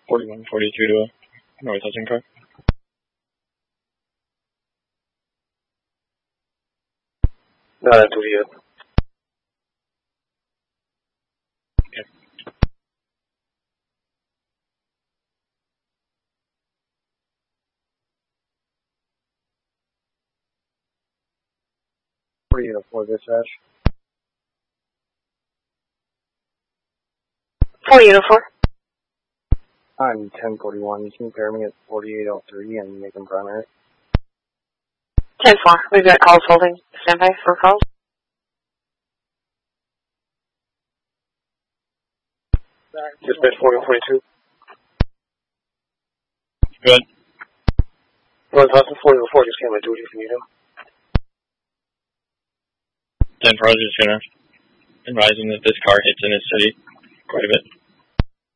4142 to North Hudson car. Nada, tu vida. Okay. For uniform dispatch. For uniform. I'm 1041. You can pair me at 4803 and make them primary. 10-4. We've got calls holding. Stand by for calls. Dispatch 4142. Good. North Hudson 4004 just came on duty if you need him. 10-4, I was just gonna advise him that this car hits in his city quite a bit.